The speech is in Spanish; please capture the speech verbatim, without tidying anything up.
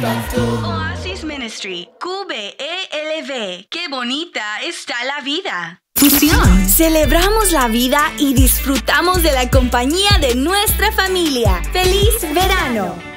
Oasis Ministry, Q B E L V. ¡Qué bonita está la vida! Fusión. Celebramos la vida y disfrutamos de la compañía de nuestra familia. ¡Feliz verano!